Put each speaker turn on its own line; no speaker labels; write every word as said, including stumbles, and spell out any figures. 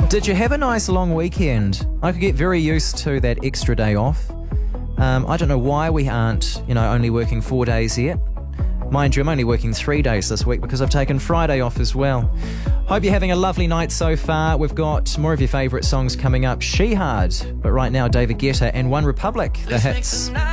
Did you have a nice long weekend? I could get very used to that extra day off. Um, I don't know why we aren't, you know, only working four days yet. Mind you, I'm only working three days this week because I've taken Friday off as well. Hope you're having a lovely night so far. We've got more of your favourite songs coming up. She Hard, but right now David Guetta and One Republic, the hits.